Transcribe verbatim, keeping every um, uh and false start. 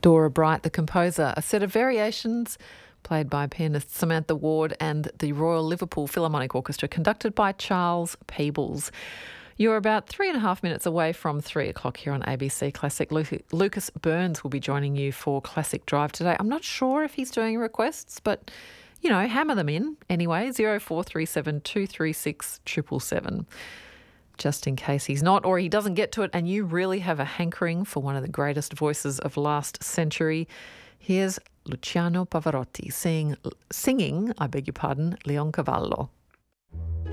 Dora Bright, the composer, a set of variations played by pianist Samantha Ward and the Royal Liverpool Philharmonic Orchestra, conducted by Charles Peebles. You're about three and a half minutes away from three o'clock here on A B C Classic. Lucas Burns will be joining you for Classic Drive today. I'm not sure if he's doing requests, but, you know, hammer them in anyway. zero four three seven two three six seven seven seven. Just in case he's not, or he doesn't get to it and you really have a hankering for one of the greatest voices of last century. Here's Luciano Pavarotti sing, singing, I beg your pardon, Leoncavallo.